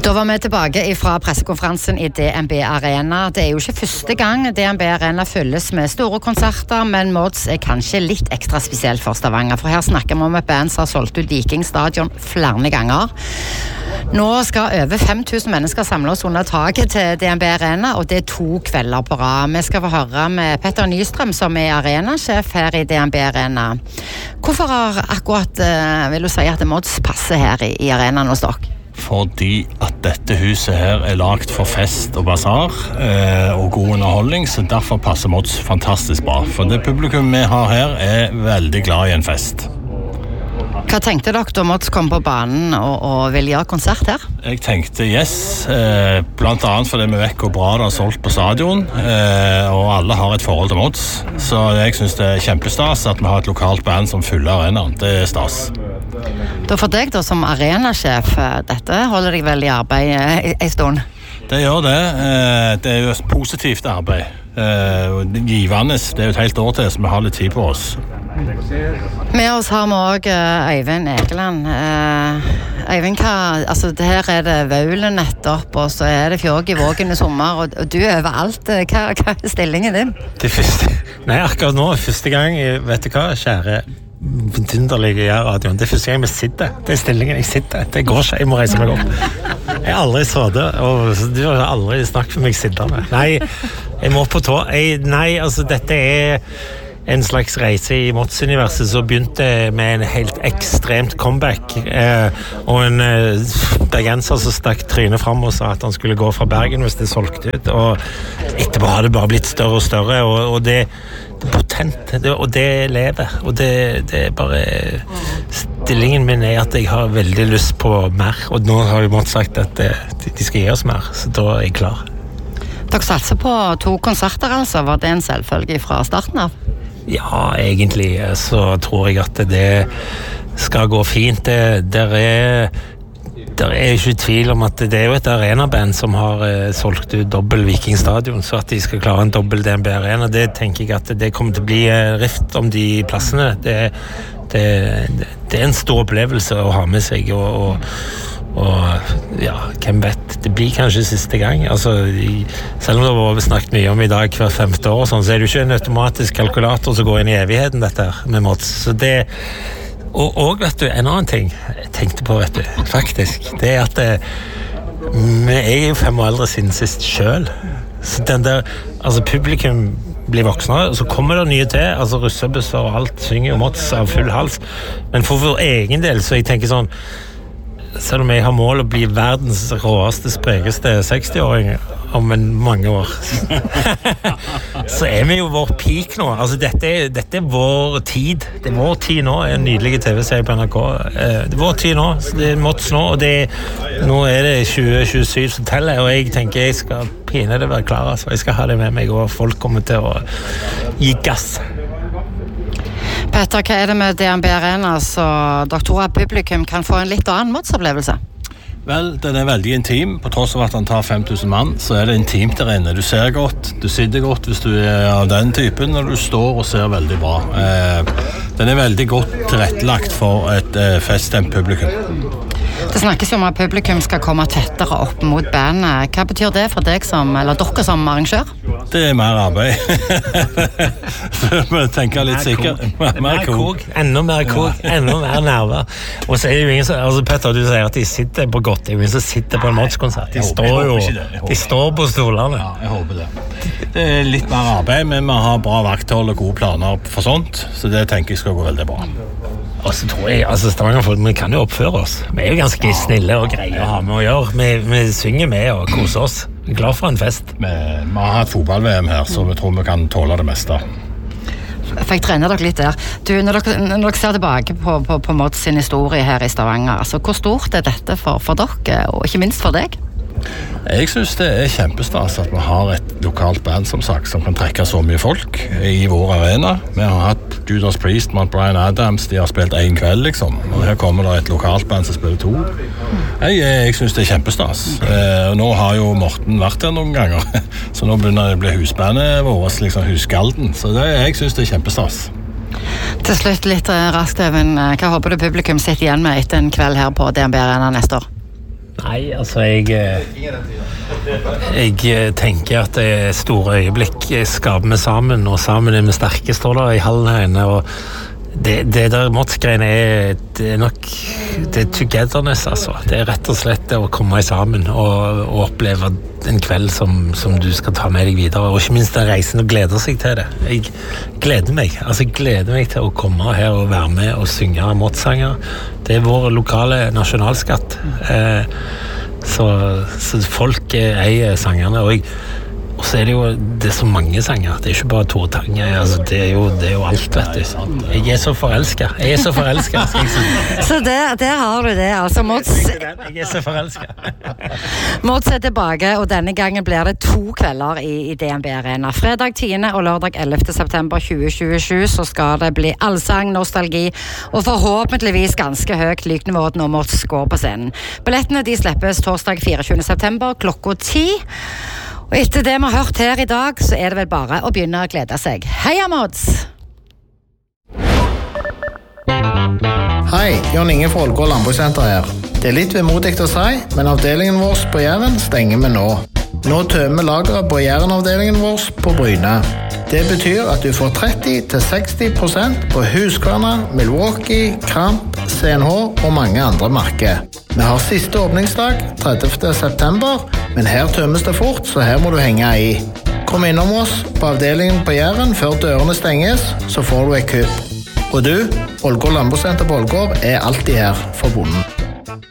Da var vi tilbake fra pressekonferansen i DNB Arena. Det jo ikke første gang DNB Arena fylles med store konserter, men Mods kanskje litt ekstra spesielt for Stavanger, for her snakker vi om et band som har solgt ut Viking Stadion flere ganger. Nå skal over 5000 mennesker samles under taket til DNB Arena, og det 2 kvelder på rad. Vi skal få høre med Petter Nystrøm, som arenasjef her i DNB Arena. Hvorfor har akkurat, vil du si, at Mods passer her i arenaen hos dere? Fordi at dette huset her lagt for fest og basar og god underholdning, så derfor passer Mods fantastisk bra. For det publikum vi har her veldig glad i en fest. Hva tenkte dere da Mods kom på banen og ville gjøre konsert her? Jeg tenkte yes, blant annet fordi vi vet hvor bra det har solgt på stadion, og alle har et forhold til Mods. Så jeg synes det kjempestas at vi har et lokalt band som fyller arenaen. Det stas. Da for deg da som arenasjef, dette holder deg vel i arbeid en stund? Det gjør det. Det jo et positivt arbeid. Givende. Det jo et helt år til, så vi har litt tid på oss. Med oss har vi også Øyvind Egeland. Øyvind, altså her det Vaulen nettopp, og så det Fjord i Vågen i sommer, og du overalt. Hva stillingen din? Akkurat nå, første gang, vet du hva, kjære dunderlige radioen. Det første gang vi sitter. Det stillingen jeg sitter. Det går ikke, jeg må reise meg opp. Jeg har aldri sittet, og du har aldri snakket for meg sittende. Nei, jeg må på tå. Altså dette en slags reise i Mods-universet som begynte med en helt ekstremt comeback, og en bergenser som stakk trynet frem og sa at han skulle gå fra Bergen hvis det solgte ut, og etterpå har det bare blitt større og større, og det potent, og det lever, og det bare stillingen min at jeg har veldig lyst på mer, og nå har vi måttet sagt at de skal gi oss mer, så da jeg klar. Dere satser på 2 konserter altså, var det en selvfølge fra starten av? Ja, egentlig så tror jeg at det skal gå fint. Der ikke tvil om at det jo et arenaband som har solgt ut dobbel Viking Stadion, så at de skal klare en dobbel DNB Arena, det tenker jeg at det kommer til å bli rift om de plassene. Det en stor opplevelse å ha med seg, og ja, hvem vet, det blir kanskje siste gang, altså, selv om det har vært snakket mye om i dag hver 5. år og sånn, så det jo ikke en automatisk kalkulator som går inn i evigheten dette her med Mods, så det og vet du, en annen ting jeg tenkte på, vet du, faktisk det at vi jo 5 år eldre siden sist selv, så den der, altså publikum blir voksne, og så kommer det nye til, altså russebusser og alt synger jo Mods av full hals, men for vår egen del, så jeg tenker sånn, selv om jeg har mål å bli verdens råeste, sprekeste 60-åring om mange år så vi jo vår peak nå, altså dette vår tid, det vår tid nå, en nydelig TV-serie på NRK, det vår tid nå, så det Mods nå, og nå det 2027 som teller, og jeg tenker jeg skal pine det være klar, altså. Jeg skal ha det med meg, og folk kommer til å gi gass. Petter, hva det med DNB Arena, så dere tror at publikum kan få en litt annen Mods-opplevelse? Vel, den veldig intim. På tross av at han tar 5000 mann, så det intimt der inne. Du ser godt, du sitter godt hvis du av den typen, og du står og ser veldig bra. Den veldig godt tilrettelagt for et feststemt publikum. Det snakkes jo om at publikum skal komme tettere opp mot bandet. Hva betyr det for deg eller dere som arrangør? Det mer arbeid. Vi tenker litt sikkert. Mer kog. Enda mer kog, enda mer nerver. Og så det jo ingen som, altså Petter, du sier at de sitter på godt, det jo ingen som sitter på en Mods-konsert. De står på stolene. Ja, jeg håper det. Det litt mer arbeid, men vi har bra vakthold og gode planer for sånt, så det tenker jeg skal gå veldig bra. Og så tror jeg, altså Stavanger-folk, vi kan jo oppføre oss. Vi jo ganske snille og greie å ha med å gjøre. Vi synger med og koser oss. Vi glad for en fest. Vi har hatt fotball-VM her, så vi tror vi kan tåle det meste. Fikk trene dere litt der. Du, når dere ser tilbake på Mods sin historie her i Stavanger, altså, hvor stort dette for dere, og ikke minst for deg? Jeg synes det kjempestas at vi har et lokalt band som sagt, som kan trekke så mye folk i vår arena. Vi har hatt Judas Priest, Bryan Adams, de har spilt 1 kveld liksom, og her kommer det et lokalt band som spiller 2. Jeg synes det kjempestas. Og nå har jo Morten vært her noen ganger, så nå begynner det å bli husbandet vårt, liksom husgalden, så jeg synes det kjempestas. Til slutt litt raskt, Øyvind, hva håper du publikum sitter igjen med etter en kveld her på DNB Arena neste år? Nei, altså jeg tenker at det er store øyeblikk skaper vi sammen, og sammen er vi sterke, står der i hallen her inne, og det der Mods-greiene det er nok det er togetherness, altså. Det er rett og slett det å komme sammen og oppleve en kveld som du skal ta med deg videre, og ikke minst den reisen og gleder seg til det. Jeg gleder meg til å komme her og være med og synge Mods-sanger. Det er vår lokale nasjonalskatt. Så folk eier sangerne, og så det er så mange sanger. Det er ikke bare Tore Tange, altså, det er jo alt, vet du. Jeg er så forelsket, skal jeg si. Så der har du det, altså. Mods, jeg er så forelsket. Mods er tilbake, og denne gangen blir det 2 kvelder i DNB Arena. Fredag 10. og lørdag 11. september 2027 så skal det bli allsang, nostalgi, og forhåpentligvis ganske høyt lyknivå når Mods går på scenen. Billettene de slippes torsdag 24. september klokka 10. Og etter det vi har hørt her i dag, så er det vel bare å begynne å glede seg. Heia Mods! Hei, Jon Inge fra Ålgård Landbrukssenter her. Det er litt vemodig å si, men avdelingen vår på Jæren stenger vi nå. Nå tømmer lageret på Jæren-avdelingen vår på Bryne. Det betyr at du får 30-60% på Husqvarna, Milwaukee, Kramp, CNH og mange andre merker. Vi har siste åpningsdag, 30. september, men her tømmes det fort, så her må du henge i. Kom innom oss på avdelingen på Jæren før dørene stenges, så får du et kupp. Og du, Ålgård Landbrukssenter på Ålgård er alltid her for bonden.